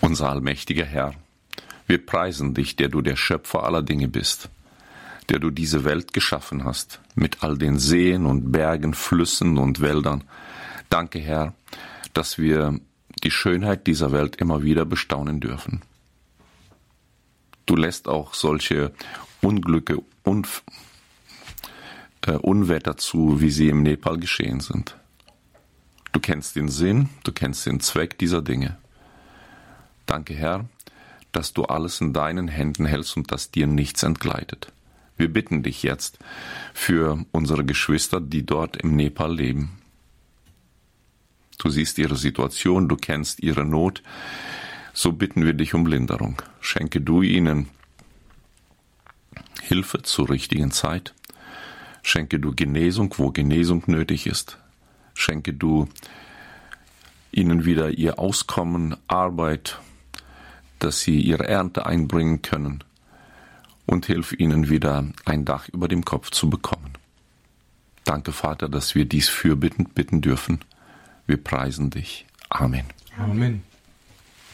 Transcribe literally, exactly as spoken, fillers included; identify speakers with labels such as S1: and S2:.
S1: Unser allmächtiger Herr, wir preisen dich, der du der Schöpfer aller Dinge bist, der du diese Welt geschaffen hast, mit all den Seen und Bergen, Flüssen und Wäldern. Danke, Herr, dass wir die Schönheit dieser Welt immer wieder bestaunen dürfen. Du lässt auch solche Unglücke, Unf- äh, Unwetter zu, wie sie im Nepal geschehen sind. Du kennst den Sinn, du kennst den Zweck dieser Dinge. Danke, Herr, dass du alles in deinen Händen hältst und dass dir nichts entgleitet. Wir bitten dich jetzt für unsere Geschwister, die dort im Nepal leben. Du siehst ihre Situation, du kennst ihre Not. So bitten wir dich um Linderung. Schenke du ihnen Hilfe zur richtigen Zeit. Schenke du Genesung, wo Genesung nötig ist. Schenke du ihnen wieder ihr Auskommen, Arbeit, dass sie ihre Ernte einbringen können, und hilf ihnen wieder ein Dach über dem Kopf zu bekommen. Danke, Vater, dass wir dies fürbittend bitten dürfen. Wir preisen dich. Amen.
S2: Amen.